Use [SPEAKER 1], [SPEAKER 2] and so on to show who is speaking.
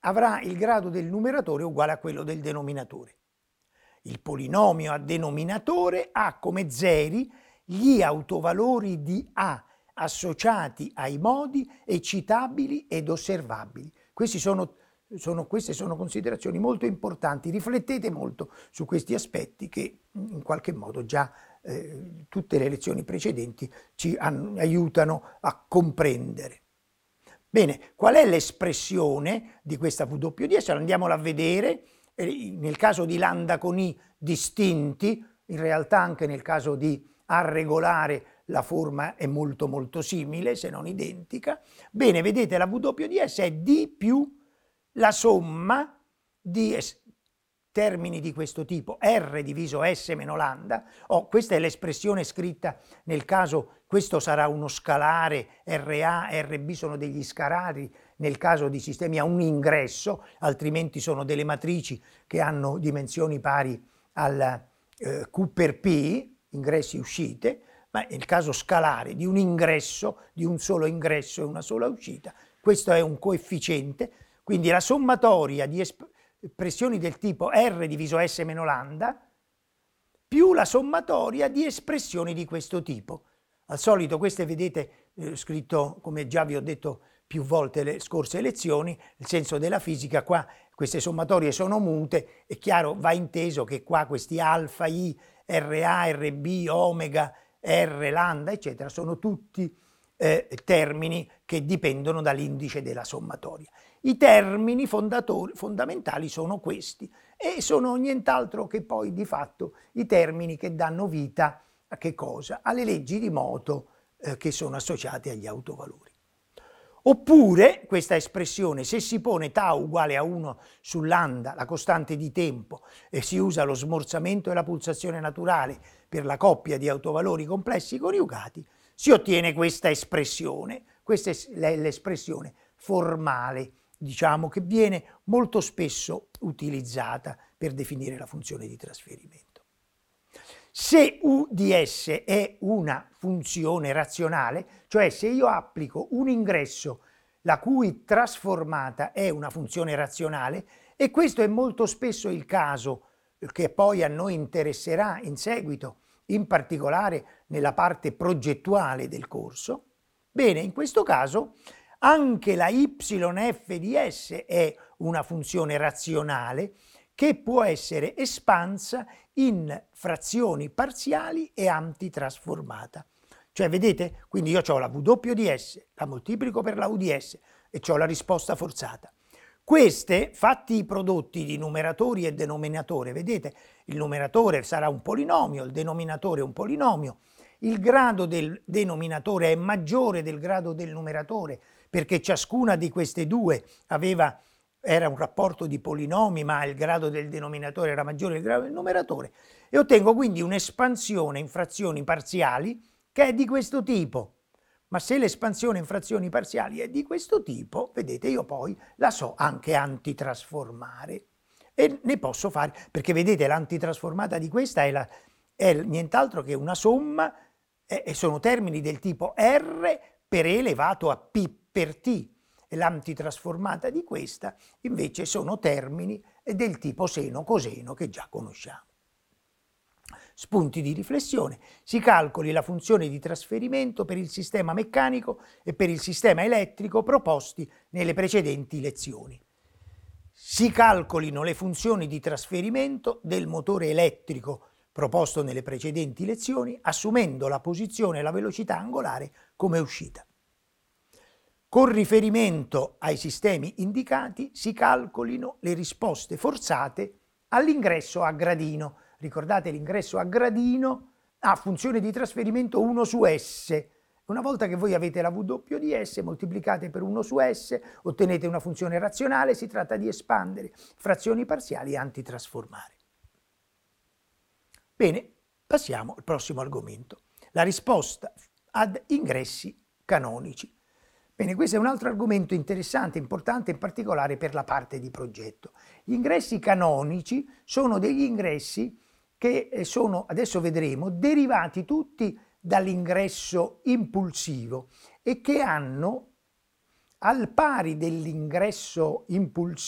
[SPEAKER 1] avrà il grado del numeratore uguale a quello del denominatore. Il polinomio a denominatore ha come zeri gli autovalori di A associati ai modi eccitabili ed osservabili. Queste sono considerazioni molto importanti. Riflettete molto su questi aspetti che in qualche modo già tutte le lezioni precedenti ci aiutano a comprendere. Bene, qual è l'espressione di questa WDS? Andiamola a vedere. Nel caso di lambda con i distinti, in realtà anche nel caso di A regolare la forma è molto molto simile, se non identica. Bene, vedete la WDS è D più la somma di termini di questo tipo, R diviso S meno lambda. Questa è l'espressione scritta nel caso, questo sarà uno scalare, RA, RB sono degli scalari, nel caso di sistemi a un ingresso, altrimenti sono delle matrici che hanno dimensioni pari al Q per P, ingressi e uscite, ma nel caso scalare di un ingresso, di un solo ingresso e una sola uscita, questo è un coefficiente, quindi la sommatoria di espressioni del tipo R diviso S meno lambda più la sommatoria di espressioni di questo tipo. Al solito queste vedete scritto, come già vi ho detto più volte le scorse lezioni, il senso della fisica, qua queste sommatorie sono mute, è chiaro, va inteso che qua questi alfa, I, RA, RB, omega, R, lambda, eccetera, sono tutti termini che dipendono dall'indice della sommatoria. I termini fondamentali sono questi e sono nient'altro che poi di fatto i termini che danno vita a che cosa? Alle leggi di moto che sono associate agli autovalori. Oppure questa espressione, se si pone τ uguale a 1 su lambda, la costante di tempo, e si usa lo smorzamento e la pulsazione naturale per la coppia di autovalori complessi coniugati, si ottiene questa espressione. Questa è l'espressione formale, diciamo, che viene molto spesso utilizzata per definire la funzione di trasferimento. Se U di S è una funzione razionale, cioè se io applico un ingresso la cui trasformata è una funzione razionale, e questo è molto spesso il caso che poi a noi interesserà in seguito, in particolare nella parte progettuale del corso, bene, in questo caso anche la YF di S è una funzione razionale che può essere espansa in frazioni parziali e antitrasformata. Cioè, vedete? Quindi io ho la W di S, la moltiplico per la U di S e ho la risposta forzata. Queste, fatti i prodotti di numeratori e denominatore, vedete? Il numeratore sarà un polinomio, il denominatore un polinomio, il grado del denominatore è maggiore del grado del numeratore perché ciascuna di queste due era un rapporto di polinomi, ma il grado del denominatore era maggiore del grado del numeratore, e ottengo quindi un'espansione in frazioni parziali che è di questo tipo. Ma se l'espansione in frazioni parziali è di questo tipo, vedete, io poi la so anche antitrasformare. E ne posso fare, perché vedete l'antitrasformata di questa è nient'altro che una somma, e sono termini del tipo R per E elevato a P per T. E l'antitrasformata di questa invece sono termini del tipo seno-coseno che già conosciamo. Spunti di riflessione. Si calcoli la funzione di trasferimento per il sistema meccanico e per il sistema elettrico proposti nelle precedenti lezioni. Si calcolino le funzioni di trasferimento del motore elettrico proposto nelle precedenti lezioni, assumendo la posizione e la velocità angolare come uscita. Con riferimento ai sistemi indicati si calcolino le risposte forzate all'ingresso a gradino. Ricordate, l'ingresso a gradino ha funzione di trasferimento 1 su S. Una volta che voi avete la W di S, moltiplicate per 1 su S, ottenete una funzione razionale, si tratta di espandere frazioni parziali e antitrasformare. Bene, passiamo al prossimo argomento, la risposta ad ingressi canonici. Bene, questo è un altro argomento interessante, importante in particolare per la parte di progetto. Gli ingressi canonici sono degli ingressi che sono, adesso vedremo, derivati tutti dall'ingresso impulsivo e che hanno, al pari dell'ingresso impulsivo,